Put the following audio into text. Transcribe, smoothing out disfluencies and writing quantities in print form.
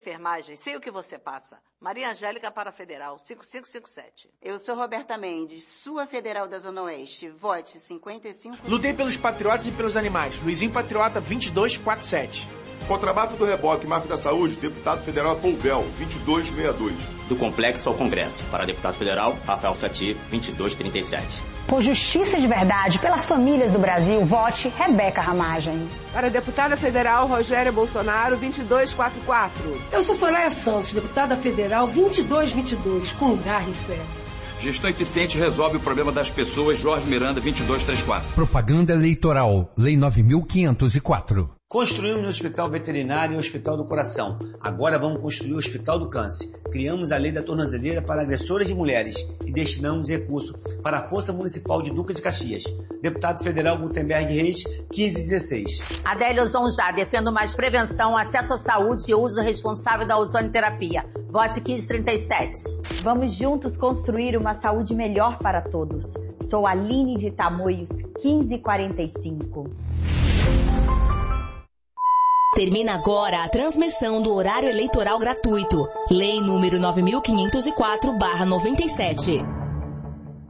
Enfermagem, sei o que você passa. Maria Angélica para Federal, 5557. Eu sou Roberta Mendes, sua Federal da Zona Oeste. Vote 55... Lutei pelos patriotas e pelos animais. Luizinho Patriota, 2247. Contrabato do Reboque, Máfia da Saúde, deputado federal Polvel, 2262. Do Complexo ao Congresso, para deputado federal, Rafael Sati, 2237. Por justiça de verdade, pelas famílias do Brasil, vote Rebeca Ramagem. Para deputada federal, Rogéria Bolsonaro, 2244. Eu sou Soraya Santos, deputada federal, 2222, com garra e fé. Gestão eficiente resolve o problema das pessoas, Jorge Miranda, 2234. Propaganda eleitoral, Lei 9.504. Construímos o Hospital Veterinário e o Hospital do Coração. Agora vamos construir o Hospital do Câncer. Criamos a Lei da Tornozeleira para agressoras de mulheres e destinamos recurso para a Força Municipal de Duque de Caxias. Deputado Federal Gutenberg Reis, 1516. Adélia Zonjá, defendo mais prevenção, acesso à saúde e uso responsável da ozonoterapia. Vote 1537. Vamos juntos construir uma saúde melhor para todos. Sou Aline de Tamoios, 1545. Termina agora a transmissão do horário eleitoral gratuito. Lei número 9.504/97.